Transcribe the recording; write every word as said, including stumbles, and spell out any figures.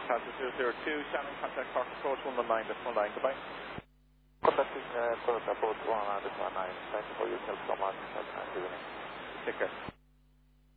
Delta zero zero two, Shannon, contact Park Approach one one nine, decimal nine, goodbye. Contacting uh, Park Approach one one nine, decimal nine. Thank you for your help so much. Have a nice evening. Take care.